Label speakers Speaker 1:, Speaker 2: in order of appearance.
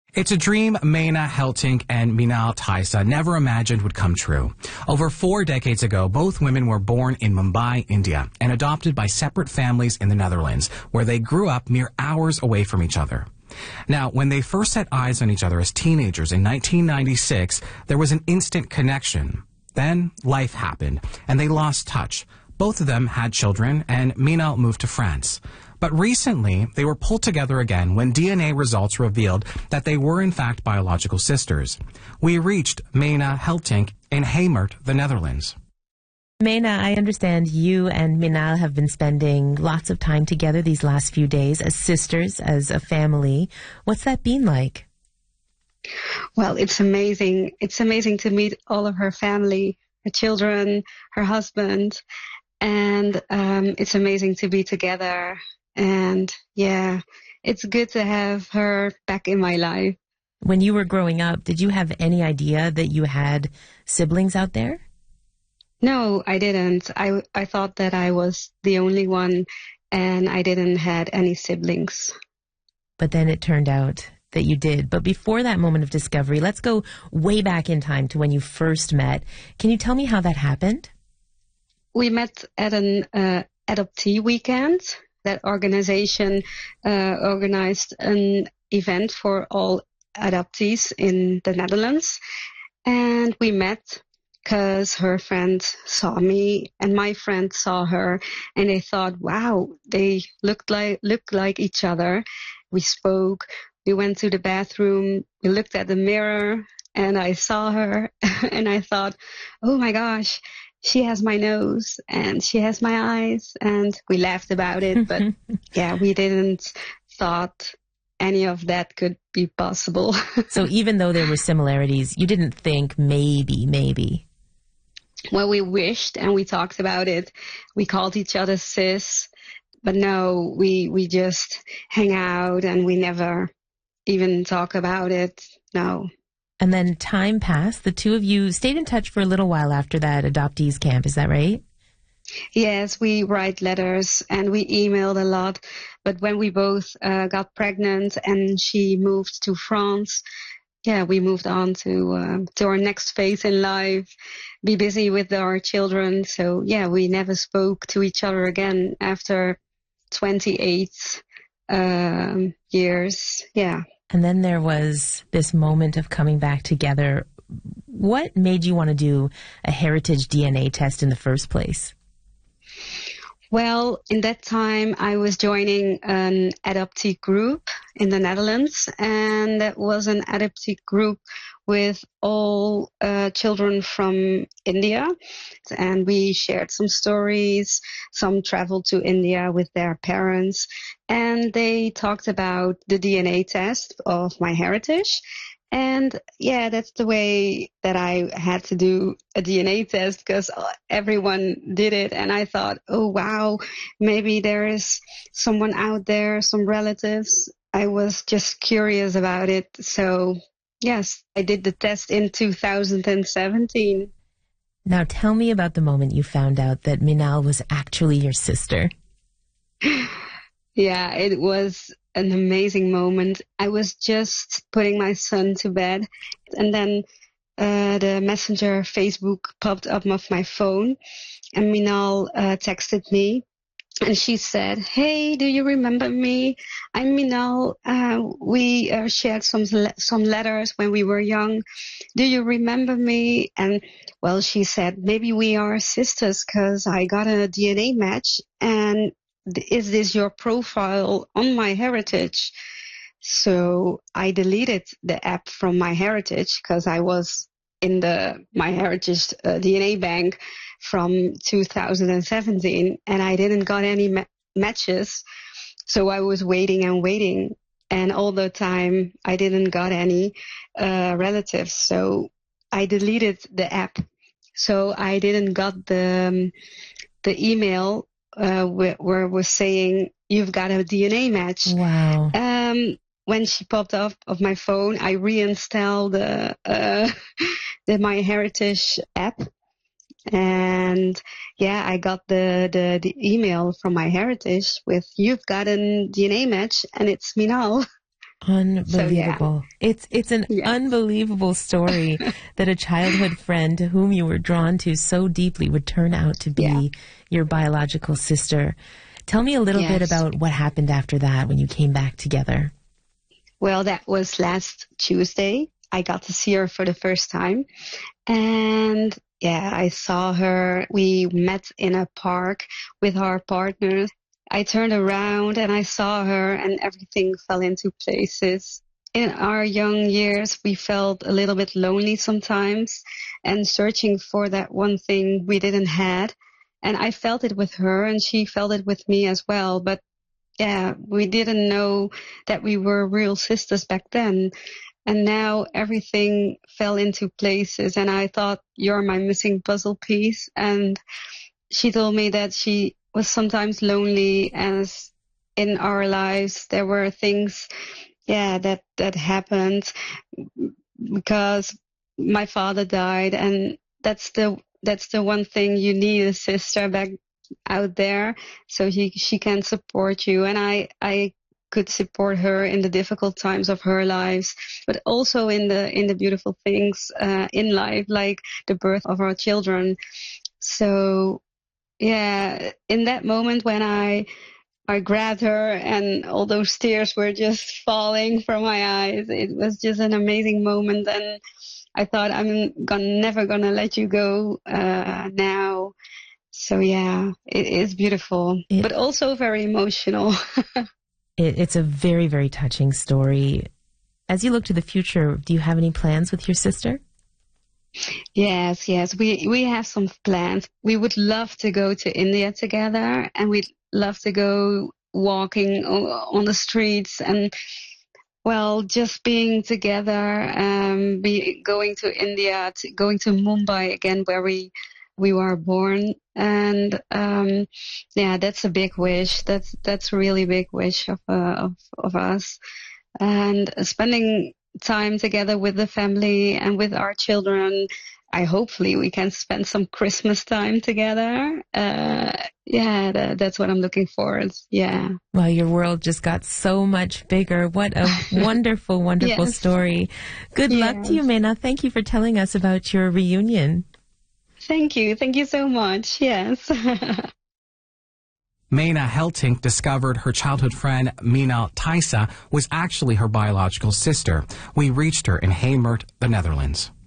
Speaker 1: It's a dream Mena Heltink and Minal Taisa never imagined would come true. Over 4 decades ago, both women were born in Mumbai, India, and adopted by separate families in the Netherlands, where they grew up mere hours away from each other. Now, when they first set eyes on each other as teenagers in 1996, there was an instant connection. Then life happened, and they lost touch. Both of them had children, and Minal moved to France. But recently, they were pulled together again when DNA results revealed that they were in fact biological sisters. We reached Mena Heltink in Heemert, the Netherlands.
Speaker 2: Mena, I understand you and Minal have been spending lots of time together these last few days as sisters, as a family. What's that been like?
Speaker 3: Well, it's amazing. It's amazing to meet all of her family, her children, her husband, and it's amazing to be together. And yeah, it's good to have her back in my life.
Speaker 2: When you were growing up, did you have any idea that you had siblings out there?
Speaker 3: No, I didn't. I thought that I was the only one, and I didn't had any siblings.
Speaker 2: But then it turned out that you did. But before that moment of discovery, let's go way back in time to when you first met. Can you tell me how that happened?
Speaker 3: We met at an adoptee weekend. That organization organized an event for all adoptees in the Netherlands. And we met because her friend saw me and my friend saw her, and they thought, wow, they looked like each other. We spoke, we went to the bathroom, we looked at the mirror, and I saw her and I thought, oh my gosh, she has my nose and she has my eyes, and we laughed about it. But yeah, we didn't thought any of that could be possible.
Speaker 2: So even though there were similarities, you didn't think maybe.
Speaker 3: Well, we wished and we talked about it. We called each other sis, but no, we just hang out and we never even talk about it. No.
Speaker 2: And then time passed. The two of you stayed in touch for a little while after that adoptees camp. Is that right?
Speaker 3: Yes, we write letters and we emailed a lot. But when we both got pregnant and she moved to France, yeah, we moved on to our next phase in life, be busy with our children. So yeah, we never spoke to each other again after 28 years. Yeah.
Speaker 2: And then there was this moment of coming back together. What made you want to do a heritage DNA test in the first place?
Speaker 3: Well, in that time, I was joining an adoptee group in the Netherlands, and that was an adoptee group with all children from India. And we shared some stories. Some traveled to India with their parents, and they talked about the DNA test of MyHeritage. And yeah, that's the way that I had to do a DNA test, because everyone did it. And I thought, oh, wow, maybe there is someone out there, some relatives. I was just curious about it. So yes, I did the test in 2017.
Speaker 2: Now tell me about the moment you found out that Minal was actually your sister.
Speaker 3: Yeah, it was an amazing moment. I was just putting my son to bed, and then the Messenger Facebook popped up of my phone, and Minal texted me, and she said, "Hey, do you remember me? I'm Minal. We shared some letters when we were young. Do you remember me?" And well, she said, "Maybe we are sisters, because I got a DNA match, and is this your profile on MyHeritage?" So I deleted the app from MyHeritage, because I was in the MyHeritage DNA bank from 2017, and I didn't got any matches. So I was waiting and waiting, and all the time I didn't got any relatives. So I deleted the app. So I didn't got the email where it was saying you've got a DNA match.
Speaker 2: Wow.
Speaker 3: When she popped up of my phone, I reinstalled the MyHeritage app, and yeah, I got the email from MyHeritage with you've got a DNA match, and it's Minal.
Speaker 2: Unbelievable.
Speaker 3: So, yeah.
Speaker 2: It's an unbelievable story that a childhood friend to whom you were drawn to so deeply would turn out to be your biological sister. Tell me a little bit about what happened after that when you came back together.
Speaker 3: Well, that was last Tuesday. I got to see her for the first time. And I saw her. We met in a park with our partners. I turned around and I saw her and everything fell into places. In our young years, we felt a little bit lonely sometimes and searching for that one thing we didn't have. And I felt it with her and she felt it with me as well. But we didn't know that we were real sisters back then. And now everything fell into places and I thought, you're my missing puzzle piece. And she told me that she was sometimes lonely as in our lives there were things that happened because my father died, and that's the one thing you need, a sister back out there so she can support you. And I could support her in the difficult times of her lives, but also in the beautiful things in life, like the birth of our children. So in that moment when I grabbed her and all those tears were just falling from my eyes, it was just an amazing moment. And I thought, I'm never gonna let you go now. So it is beautiful, but also very emotional.
Speaker 2: It's a very, very touching story. As you look to the future, do you have any plans with your sister?
Speaker 3: Yes. We have some plans. We would love to go to India together, and we'd love to go walking on the streets and, just being together, going to India, going to Mumbai again, where we were born. And that's a big wish. That's a really big wish of us. And spending time together with the family and with our children. Hopefully we can spend some Christmas time together. That's what I'm looking forward. Yeah.
Speaker 2: Well, your world just got so much bigger. What a wonderful, wonderful story. Good luck to you, Meena. Thank you for telling us about your reunion.
Speaker 3: Thank you. Thank you so much. Yes.
Speaker 1: Meena Heltink discovered her childhood friend Minal Thysse was actually her biological sister. We reached her in Heemert, the Netherlands.